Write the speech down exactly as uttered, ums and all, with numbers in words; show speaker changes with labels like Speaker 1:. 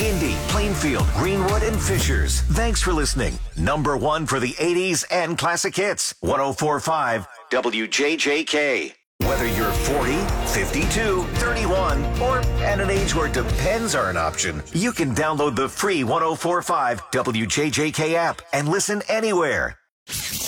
Speaker 1: Indy, Plainfield, Greenwood, and Fishers. Thanks for listening. Number one for the eighties and classic hits. one oh four point five W J J K. Whether you're forty, fifty-two, thirty-one, or at an age where depends are an option, you can download the free one oh four point five W J J K app and listen anywhere.